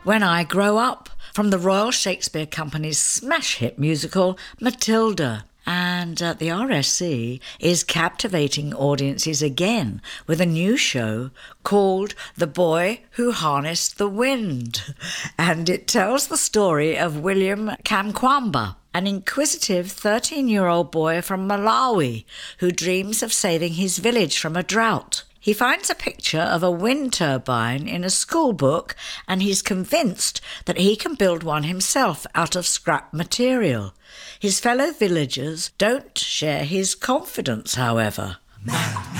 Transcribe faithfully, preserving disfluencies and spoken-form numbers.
When I Grow Up, from the Royal Shakespeare Company's smash hit musical Matilda. And uh, the R S C is captivating audiences again with a new show called The Boy Who Harnessed the Wind. And it tells the story of William Kamkwamba, an inquisitive thirteen-year-old boy from Malawi who dreams of saving his village from a drought. He finds a picture of a wind turbine in a school book and he's convinced that he can build one himself out of scrap material. His fellow villagers don't share his confidence, however.